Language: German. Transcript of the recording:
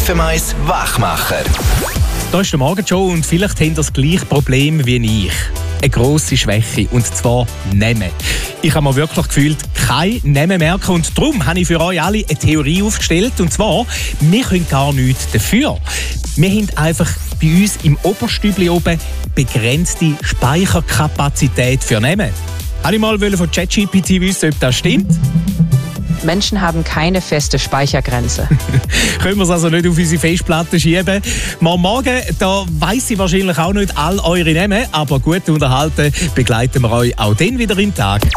FM1 Wachmacher. Da ist der Morgenshow und vielleicht habt ihr das gleiche Problem wie ich. Eine grosse Schwäche, und zwar Nehmen. Ich habe mir wirklich gefühlt kein Nehmen merken und darum habe ich für euch alle eine Theorie aufgestellt. Und zwar, wir können gar nichts dafür. Wir haben einfach bei uns im Oberstübli oben begrenzte Speicherkapazität für Nehmen. Habe ich mal von ChatGPT wissen, ob das stimmt? Menschen haben keine feste Speichergrenze. Können wir es also nicht auf unsere Festplatte schieben? Morgen, da weiss ich wahrscheinlich auch nicht all eure Namen, aber gut unterhalten begleiten wir euch auch dann wieder im Tag.